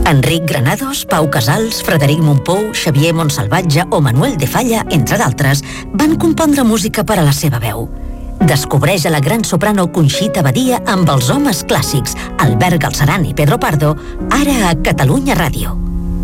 Enric Granados, Pau Casals, Frederic Montpou, Xavier Montsalvatge o Manuel de Falla, entre d'altres, van compondre música per a la seva veu. Descobreix a la gran soprano Conxita Badia amb els homes clàssics, Albert Galceran i Pedro Pardo, ara a Catalunya Ràdio.